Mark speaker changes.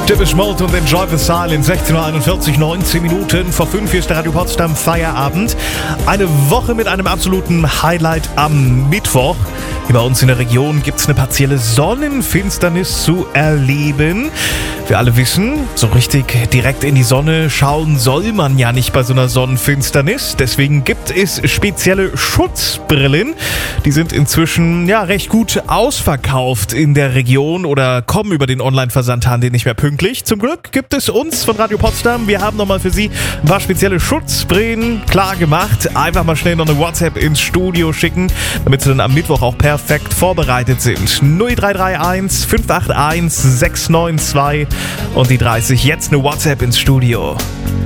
Speaker 1: Depeche Mode und Enjoy the Silence, 16:41 Uhr, 19 Minuten vor 5. Hier ist der Radio Potsdam Feierabend. Eine Woche mit einem absoluten Highlight am Mittwoch. Hier bei uns in der Region gibt es eine partielle Sonnenfinsternis zu erleben. Wir alle wissen, so richtig direkt in die Sonne schauen soll man ja nicht bei so einer Sonnenfinsternis. Deswegen gibt es spezielle Schutzbrillen. Die sind inzwischen recht gut ausverkauft in der Region oder kommen über den Online-Versandhandel nicht mehr pünktlich. Zum Glück gibt es uns von Radio Potsdam. Wir haben nochmal für Sie ein paar spezielle Schutzbrillen klar gemacht. Einfach mal schnell noch eine WhatsApp ins Studio schicken, damit Sie dann am Mittwoch auch perfekt vorbereitet sind. 0331 581 692 und die 30. Jetzt eine WhatsApp ins Studio.